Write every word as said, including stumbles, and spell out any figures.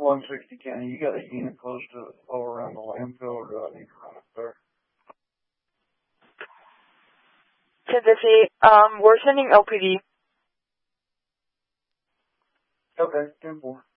one sixty County. You got a unit close to or around the landfill, or do I need to run up there? ten fifty, um, we're sending L P D. Okay, ten four.